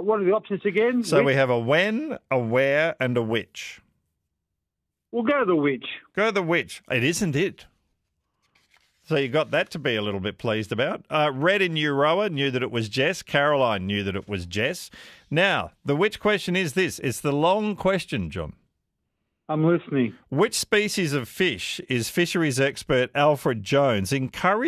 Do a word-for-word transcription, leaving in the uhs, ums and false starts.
what are the options again? So Which? we have a when, a where, and a which. We'll go the which. Go the which. It isn't it. So you got that to be a little bit pleased about. Uh, Red in Euroa knew that it was Jess. Caroline knew that it was Jess. Now, the which question is this. It's the long question, John. I'm listening. Which species of fish is fisheries expert Alfred Jones encouraged